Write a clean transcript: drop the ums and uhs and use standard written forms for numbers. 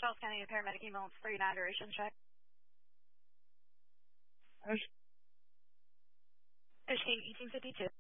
Charles County paramedic ambulance 39 duration check. Ocean 1852.